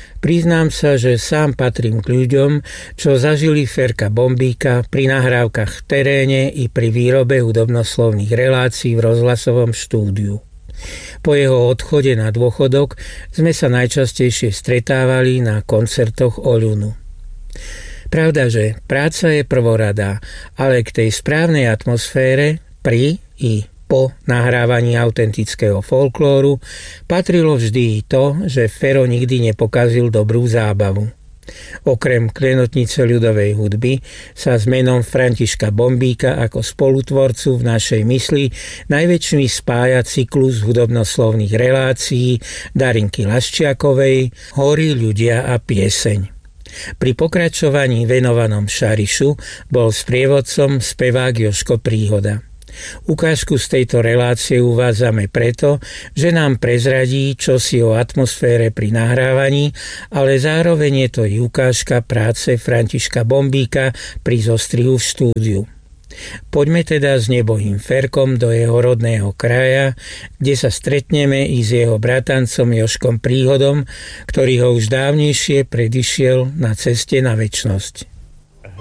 Priznám sa, že sám patrím k ľuďom, čo zažili Ferka Bombíka pri nahrávkach v teréne i pri výrobe hudobnoslovných relácií v rozhlasovom štúdiu. Po jeho odchode na dôchodok sme sa najčastejšie stretávali na koncertoch Oľunu. Pravda, že práca je prvoradá, ale k tej správnej atmosfére pri i po nahrávaní autentického folklóru patrilo vždy i to, že Fero nikdy nepokazil dobrú zábavu. Okrem klenotnice ľudovej hudby sa s menom Františka Bombíka ako spolutvorcu v našej mysli najväčšmi spája cyklus hudobnoslovných relácií Darinky Laščiakovej Horí ľudia a pieseň. Pri pokračovaní venovanom Šarišu bol sprievodcom spevák Jožko Príhoda. Ukážku z tejto relácie uvádzame preto, že nám prezradí čosi o atmosfére pri nahrávaní, ale zároveň je to i ukážka práce Františka Bombíka pri zostrihu v štúdiu. Poďme teda s nebohým Ferkom do jeho rodného kraja, kde sa stretneme i s jeho bratancom Jožkom Príhodom, ktorý ho už dávnejšie predišiel na ceste na večnosť.